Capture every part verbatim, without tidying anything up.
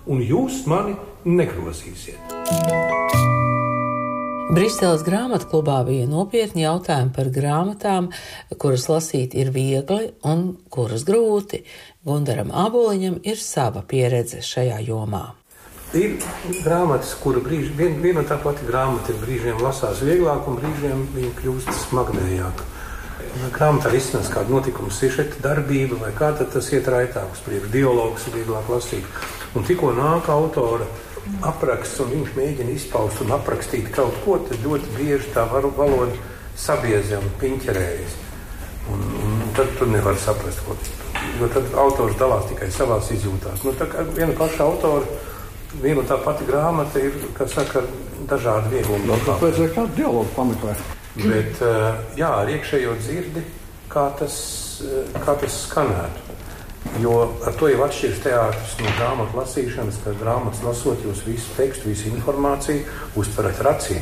un jūs mani negrozīsiet. Briseles grāmatu klubā bija nopietni jautājumi par grāmatām, kuras lasīt ir viegli un kuras grūti. Gundaram Āboliņam ir sava pieredze šajā jomā. Ir grāmatas, kura brīži, vien, viena tā pati grāmata ir brīžiem lasās vieglāk un brīžiem viņa kļūst smagnējāk. Grāmatā risinās kāda notikuma sižeta darbība vai kā tad tas iet raitāk uz priekšu, dialogus ir vieglāk lasīt. Un tikko nāk autora apraksts un viņš mēģina izpaust un aprakstīt kaut ko, tad ļoti bieži tā valoda sabiezē un piņķerējas. Un, un tad tu nevar saprast, ko. Jo tad autors dalās tikai savās izjūtās. Nu, tā kā viena paša autora, viena tā pati grāmata ir, kā saka, dažādi vieglumi. No, tāpēc ir kādu dialogu pameklēt. Bet, jā, ar iekšējo dzirdi, kā tas, kā tas skanētu. Jo ar to jau atšķiras teātris no grāmatu lasīšanas, ka grāmatas lasot jūs visu tekstu, visu informāciju uztverat ar acīm.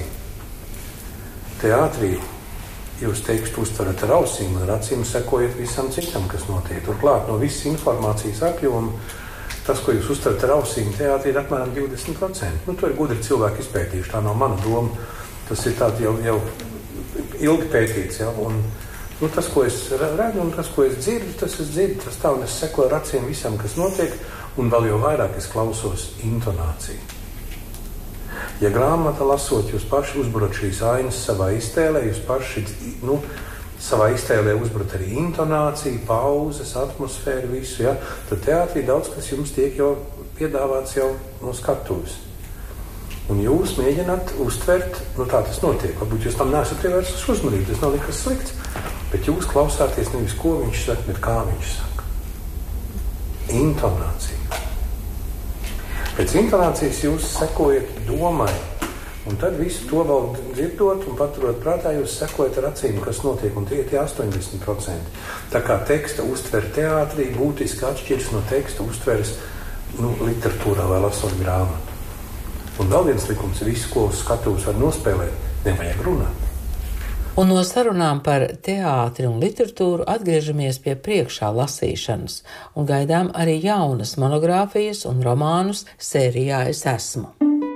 Teātrī jūs tekstu uztverat ar ausīm, ar acīm sekojat visam citam, kas notiek. Turklāt no visas informācijas apjoma, tas, ko jūs uztverat ar ausīm, teātrī ir apmēram divdesmit procenti. Nu, to ir gudri cilvēki izpētījuši, tā nav mana doma. Tas ir tādi jau, jau ilgi pētīts, ja, un nu, tas, ko es redzu un tas, ko es dzirdu, tas es dzirdu, tas tā, un es sekoju ar acīm visam, kas notiek, un vēl jau vairāk es klausos intonāciju. Ja grāmata lasot, jūs paši uzburat šīs ainas savā iztēlē, jūs paši, nu, savā iztēlē uzburat arī intonāciju, pauzes, atmosfēru, visu, ja, tad teātrī daudz, kas jums tiek jau piedāvāts jau no skatuves. Un jūs mēģināt uztvert, nu tā tas notiek. Varbūt jūs tam neesat pievērsus uzmanību, tas nav nekas slikts, bet jūs klausāties nevis ko viņš saka, bet kā viņš saka. Intonācija. Pēc intonācijas jūs sekojat domai, un tad visu to vēl dzirdot un paturot prātā, jūs sekojat ar acīm, kas notiek, un tie ir tie astoņdesmit procenti. Tā kā teksta uztver teātrī būtiski atšķiras no teksta uztveres, nu, literatūrā vai lasot grāmatu. Un vēl viens likums ir visu, ko uz skatuves var nospēlēt, nevajag runāt. Un no sarunām par teātri un literatūru atgriežamies pie priekšā lasīšanas un gaidām arī jaunas monogrāfijas un romānus sērijā Es esmu.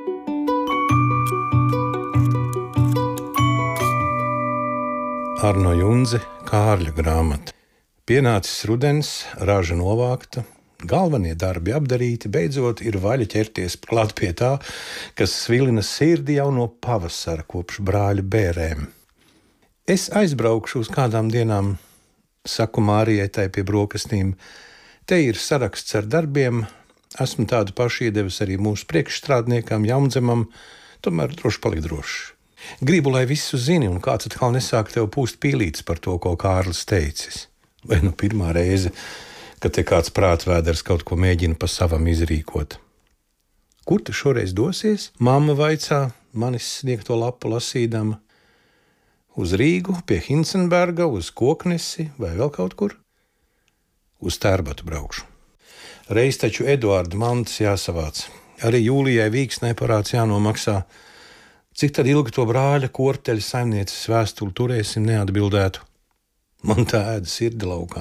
Arno Junze, Kārļa grāmata. Pienācis rudens, raža novākta. Galvenie darbi apdarīti, beidzot ir vaļa ķerties klāt pie tā, kas svilina sirdi jau no pavasara kopš brāļa bērēm. Es aizbraukšu uz kādām dienām, saku Mārijai tai pie brokastīm. Te ir saraksts ar darbiem, esmu tādu pašu iedevis arī mūsu priekšstrādniekam Jaundzemam, tomēr droši palikt droši. Gribu, lai visu zini, un kāds atkal nesāk tev pūst pīlītes par to, ko Kārlis teicis. Vai nu pirmā reize, ka te kāds prātvēders kaut ko mēģina pa savam izrīkot. Kur tu šoreiz dosies? Mamma vaicā, manis sniegto lapu lasīdama. Uz Rīgu, pie Hincenberga, uz Koknesi vai vēl kaut kur? Uz Tērbatu braukšu. Reiz taču Eduarda mantas jāsavāc. Arī Jūlijai Vīksnai parāds jānomaksā. Cik tad ilgi to brāļa Korteļa saimnieces vēstuli turēsim neatbildētu? Man tā ēda sirdi laukā.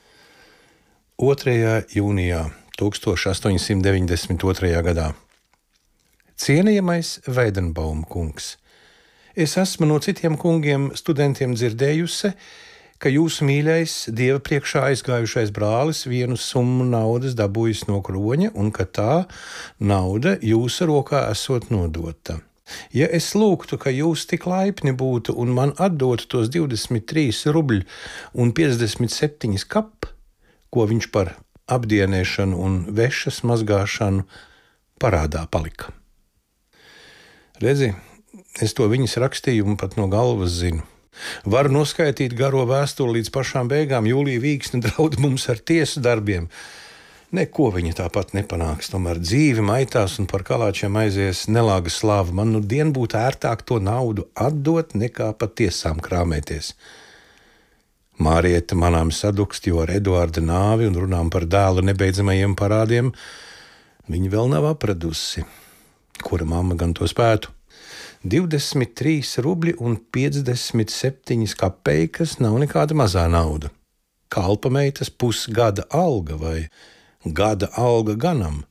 otrajā jūnijā tūkstoš astoņsimt deviņdesmit otrajā gadā. Cienījamais Veidenbauma kungs, es esmu no citiem kungiem studentiem dzirdējusi, ka jūsu mīļais Dieva priekšā aizgājušais brālis vienu summu naudas dabūjis no kroņa un ka tā nauda jūsu rokā esot nodota. Ja es lūgtu, ka jūs tik laipni būtu un man atdotu tos divdesmit trīs rubļu un piecdesmit septiņas kap, ko viņš par apdienēšanu un vešas mazgāšanu parādā palika. Redzi, es to viņas rakstījumu pat no galvas zinu. Varu noskaitīt garo vēstuli līdz pašām beigām. Jūlija Vīksne draud mums ar tiesu darbiem. Neko viņa tāpat nepanāks, tomēr dzīvi maitās un par kalāčiem aizies nelāga slāva. Man nu dien būtu ērtāk to naudu atdot, nekā pa tiesām krāmēties. Mārieta manām sadukst, jo ar Eduarda nāvi un runām par dēlu nebeidzamajiem parādiem viņa vēl nav apradusi. Kura mamma gan to spētu? divdesmit trīs rubļi un piecdesmit septiņas kapeikas nav nekāda mazā nauda. Kalpameitas pusgada alga vai gada alga ganam.